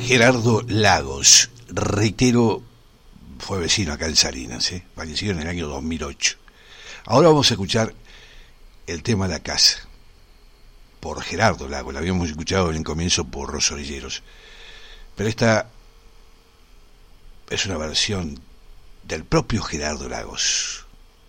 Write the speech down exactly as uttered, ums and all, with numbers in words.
Gerardo Lagos, reitero, fue vecino acá en Salinas, ¿eh? Falleció en el año dos mil ocho. Ahora vamos a escuchar el tema La Casa, por Gerardo Lagos. La habíamos escuchado en el comienzo por Los Orilleros, pero esta es una versión del propio Gerardo Lagos.